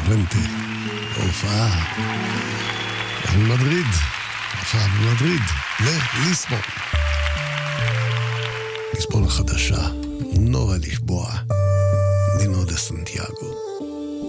פורנטה, הופעה במדריד, לליסבון. ליסבון החדשה, נורה לישבוע, נינו דה סנטיאגו.